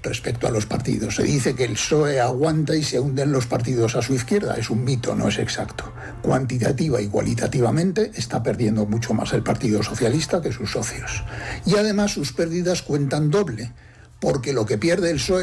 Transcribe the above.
respecto a los partidos. Se dice que el PSOE aguanta y se hunden los partidos a su izquierda. Es un mito, no es exacto. Cuantitativa y cualitativamente está perdiendo mucho más el Partido Socialista que sus socios. Y además sus pérdidas cuentan doble, porque lo que pierde el PSOE